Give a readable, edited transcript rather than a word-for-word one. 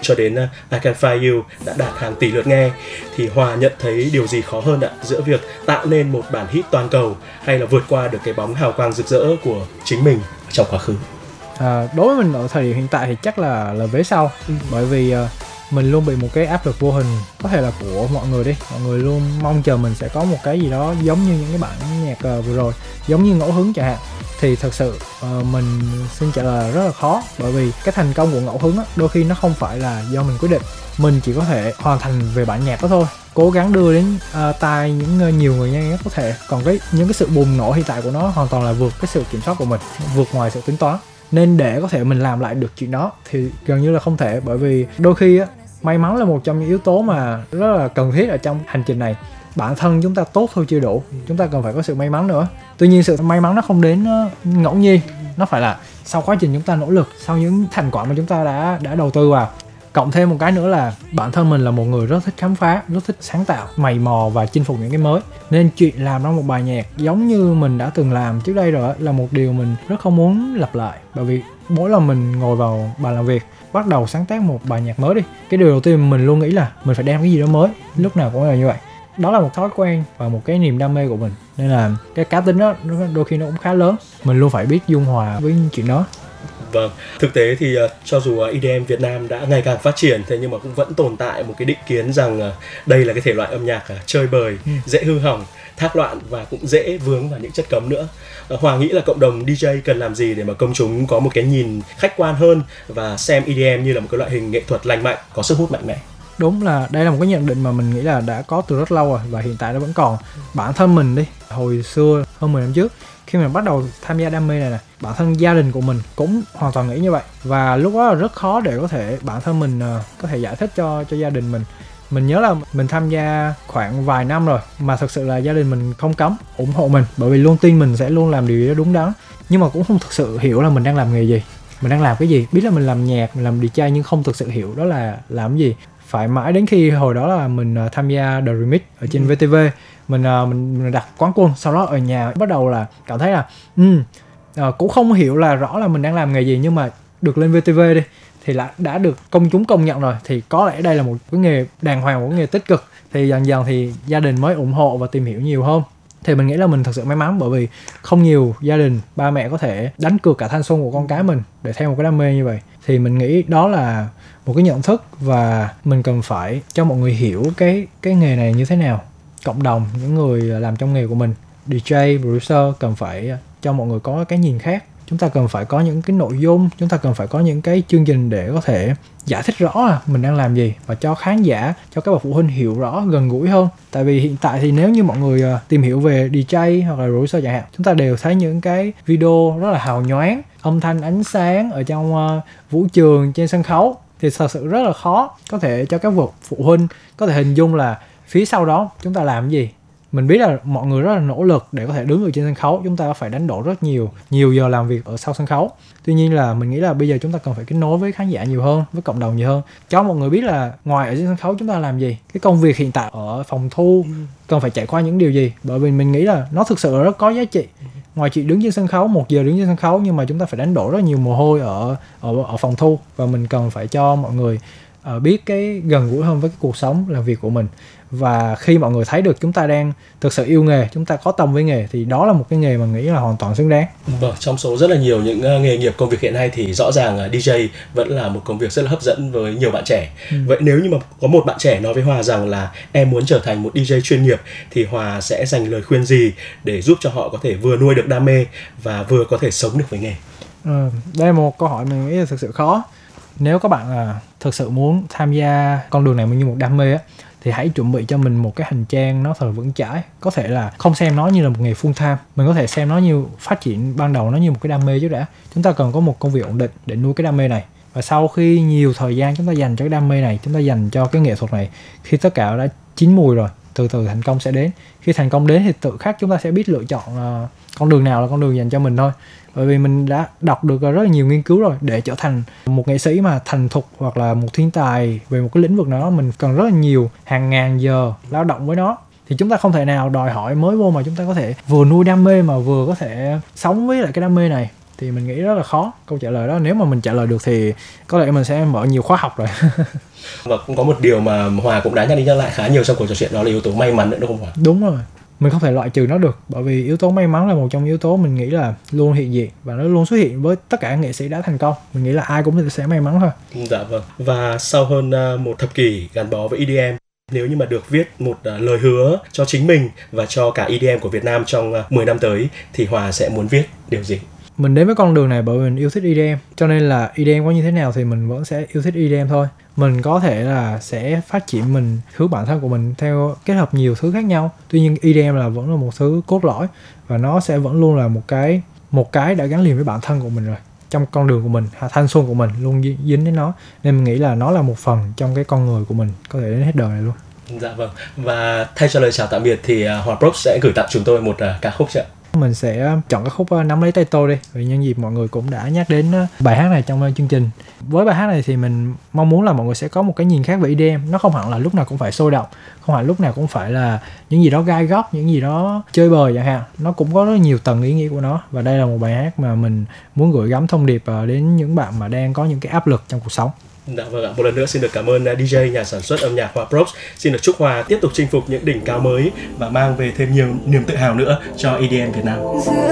cho đến I Can Fly You đã đạt hàng tỷ lượt nghe, thì Hòa nhận thấy điều gì khó hơn ạ, giữa việc tạo nên một bản hit toàn cầu hay là vượt qua được cái bóng hào quang rực rỡ của chính mình trong quá khứ? Đối với mình ở thời điểm hiện tại thì chắc là vế sau. Bởi vì mình luôn bị một cái áp lực vô hình, có thể là của mọi người đi, mọi người luôn mong chờ mình sẽ có một cái gì đó giống như những cái bản nhạc vừa rồi, giống như Ngẫu Hứng chẳng hạn. Thì thật sự mình xin trả lời là rất là khó, bởi vì cái thành công của Ngẫu Hứng á, đôi khi nó không phải là do mình quyết định, mình chỉ có thể hoàn thành về bản nhạc đó thôi, cố gắng đưa đến tai những nhiều người nhanh nhất có thể. Còn những cái sự bùng nổ hiện tại của nó hoàn toàn là vượt cái sự kiểm soát của mình, vượt ngoài sự tính toán. Nên để có thể mình làm lại được chuyện đó thì gần như là không thể, bởi vì đôi khi á, may mắn là một trong những yếu tố mà rất là cần thiết ở trong hành trình này. Bản thân chúng ta tốt thôi chưa đủ, chúng ta cần phải có sự may mắn nữa. Tuy nhiên sự may mắn nó không đến ngẫu nhiên, nó phải là sau quá trình chúng ta nỗ lực, sau những thành quả mà chúng ta đã đầu tư vào. Cộng thêm một cái nữa là bản thân mình là một người rất thích khám phá, rất thích sáng tạo, mày mò và chinh phục những cái mới. Nên chuyện làm ra một bài nhạc giống như mình đã từng làm trước đây rồi là một điều mình rất không muốn lặp lại. Bởi vì mỗi lần mình ngồi vào bàn làm việc, bắt đầu sáng tác một bài nhạc mới đi, cái điều đầu tiên mình luôn nghĩ là mình phải đem cái gì đó mới, lúc nào cũng là như vậy. Đó là một thói quen và một cái niềm đam mê của mình. Nên là cái cá tính đó đôi khi nó cũng khá lớn, mình luôn phải biết dung hòa với chuyện đó. Vâng, thực tế thì cho dù EDM Việt Nam đã ngày càng phát triển, thế nhưng mà cũng vẫn tồn tại một cái định kiến rằng đây là cái thể loại âm nhạc chơi bời, dễ hư hỏng, thác loạn và cũng dễ vướng vào những chất cấm nữa. Hòa nghĩ là cộng đồng DJ cần làm gì để mà công chúng có một cái nhìn khách quan hơn và xem EDM như là một cái loại hình nghệ thuật lành mạnh, có sức hút mạnh mẽ? Đúng là đây là một cái nhận định mà mình nghĩ là đã có từ rất lâu rồi và hiện tại nó vẫn còn. Bản thân mình đi, hồi xưa hơn 10 năm trước, khi mình bắt đầu tham gia đam mê này nè, bản thân gia đình của mình cũng hoàn toàn nghĩ như vậy. Và lúc đó là rất khó để có thể bản thân mình có thể giải thích cho gia đình mình. Mình nhớ là mình tham gia khoảng vài năm rồi mà thực sự là gia đình mình không cấm, ủng hộ mình, bởi vì luôn tin mình sẽ luôn làm điều gì đó đúng đắn. Nhưng mà cũng không thực sự hiểu là mình đang làm nghề gì, mình đang làm cái gì. Biết là mình làm nhạc, mình làm DJ nhưng không thực sự hiểu đó là làm cái gì. Phải mãi đến khi hồi đó là mình tham gia The Remix ở trên VTV, mình đặt quán quân, sau đó ở nhà bắt đầu là cảm thấy là cũng không hiểu là rõ là mình đang làm nghề gì, nhưng mà được lên VTV đi thì đã được công chúng công nhận rồi, thì có lẽ đây là một cái nghề đàng hoàng, một cái nghề tích cực. Thì dần dần thì gia đình mới ủng hộ và tìm hiểu nhiều hơn. Thì mình nghĩ là mình thật sự may mắn, bởi vì không nhiều gia đình, ba mẹ có thể đánh cược cả thanh xuân của con cái mình để theo một cái đam mê như vậy. Thì mình nghĩ đó là một cái nhận thức và mình cần phải cho mọi người hiểu cái nghề này như thế nào. Cộng đồng, những người làm trong nghề của mình, DJ, producer cần phải cho mọi người có cái nhìn khác. Chúng ta cần phải có những cái nội dung, chúng ta cần phải có những cái chương trình để có thể giải thích rõ là mình đang làm gì và cho khán giả, cho các bậc phụ huynh hiểu rõ, gần gũi hơn. Tại vì hiện tại thì nếu như mọi người tìm hiểu về DJ hoặc là producer chẳng hạn, chúng ta đều thấy những cái video rất là hào nhoáng, âm thanh ánh sáng ở trong vũ trường, trên sân khấu. Thì thật sự rất là khó có thể cho các bậc phụ huynh có thể hình dung là phía sau đó chúng ta làm cái gì. Mình biết là mọi người rất là nỗ lực để có thể đứng ở trên sân khấu, chúng ta phải đánh đổi rất nhiều giờ làm việc ở sau sân khấu. Tuy nhiên là mình nghĩ là bây giờ chúng ta cần phải kết nối với khán giả nhiều hơn, với cộng đồng nhiều hơn, cho mọi người biết là ngoài ở trên sân khấu chúng ta làm gì, cái công việc hiện tại ở phòng thu cần phải trải qua những điều gì. Bởi vì mình nghĩ là nó thực sự là rất có giá trị. Ngoài chuyện đứng trên sân khấu, 1 giờ đứng trên sân khấu, nhưng mà chúng ta phải đánh đổi rất nhiều mồ hôi ở phòng thu, và mình cần phải cho mọi người biết cái gần gũi hơn với cái cuộc sống làm việc của mình. Và khi mọi người thấy được chúng ta đang thực sự yêu nghề, chúng ta có tâm với nghề, thì đó là một cái nghề mà nghĩ là hoàn toàn xứng đáng. Vâng, trong số rất là nhiều những nghề nghiệp công việc hiện nay thì rõ ràng DJ vẫn là một công việc rất là hấp dẫn với nhiều bạn trẻ. Vậy nếu như mà có một bạn trẻ nói với Hòa rằng là em muốn trở thành một DJ chuyên nghiệp, thì Hòa sẽ dành lời khuyên gì để giúp cho họ có thể vừa nuôi được đam mê và vừa có thể sống được với nghề? Đây là một câu hỏi mình nghĩ là thực sự khó. Nếu các bạn thực sự muốn tham gia con đường này như một đam mê á, thì hãy chuẩn bị cho mình một cái hành trang nó thật là vững chãi. Có thể là không xem nó như là một nghề full time, mình có thể xem nó như phát triển ban đầu nó như một cái đam mê trước đã. Chúng ta cần có một công việc ổn định để nuôi cái đam mê này. Và sau khi nhiều thời gian chúng ta dành cho cái đam mê này, chúng ta dành cho cái nghệ thuật này, khi tất cả đã chín mùi rồi, từ từ thành công sẽ đến. Khi thành công đến thì tự khắc chúng ta sẽ biết lựa chọn con đường nào là con đường dành cho mình thôi. Bởi vì mình đã đọc được rất là nhiều nghiên cứu rồi, để trở thành một nghệ sĩ mà thành thục hoặc là một thiên tài về một cái lĩnh vực nào đó, mình cần rất là nhiều, hàng ngàn giờ lao động với nó. Thì chúng ta không thể nào đòi hỏi mới vô mà chúng ta có thể vừa nuôi đam mê mà vừa có thể sống với lại cái đam mê này. Thì mình nghĩ rất là khó câu trả lời đó. Nếu mà mình trả lời được thì có lẽ mình sẽ mở nhiều khóa học rồi. Và cũng có một điều mà Hòa cũng đã nhắc đi nhắc lại khá nhiều trong cuộc trò chuyện, đó là yếu tố may mắn nữa, đúng không Hòa? Đúng rồi, mình không thể loại trừ nó được, bởi vì yếu tố may mắn là một trong yếu tố mình nghĩ là luôn hiện diện và nó luôn xuất hiện với tất cả nghệ sĩ đã thành công. Mình nghĩ là ai cũng sẽ may mắn thôi. Dạ vâng. Và sau hơn một thập kỷ gắn bó với EDM, nếu như mà được viết một lời hứa cho chính mình và cho cả EDM của Việt Nam trong 10 năm tới thì Hòa sẽ muốn viết điều gì? Mình đến với con đường này bởi vì mình yêu thích EDM, cho nên là EDM có như thế nào thì mình vẫn sẽ yêu thích EDM thôi. Mình có thể là sẽ phát triển mình, hướng bản thân của mình theo kết hợp nhiều thứ khác nhau. Tuy nhiên EDM vẫn là một thứ cốt lõi và nó sẽ vẫn luôn là một cái đã gắn liền với bản thân của mình rồi. Trong con đường của mình, thanh xuân của mình luôn dính đến nó. Nên mình nghĩ là nó là một phần trong cái con người của mình, có thể đến hết đời này luôn. Dạ vâng. Và thay cho lời chào tạm biệt thì Hòa Props sẽ gửi tặng chúng tôi một ca khúc ạ. Mình sẽ chọn cái khúc Nắm Lấy Tay Tôi đi. Vì nhân dịp mọi người cũng đã nhắc đến bài hát này trong chương trình. Với bài hát này thì mình mong muốn là mọi người sẽ có một cái nhìn khác về EDM. Nó không hẳn là lúc nào cũng phải sôi động, không hẳn lúc nào cũng phải là những gì đó gai góc, những gì đó chơi bời chẳng hạn. Nó cũng có rất nhiều tầng ý nghĩa của nó. Và đây là một bài hát mà mình muốn gửi gắm thông điệp đến những bạn mà đang có những cái áp lực trong cuộc sống. Dạ vâng ạ. Một lần nữa xin được cảm ơn DJ, nhà sản xuất âm nhạc Hòa Props. Xin được chúc Hòa tiếp tục chinh phục những đỉnh cao mới và mang về thêm nhiều niềm tự hào nữa cho EDM Việt Nam.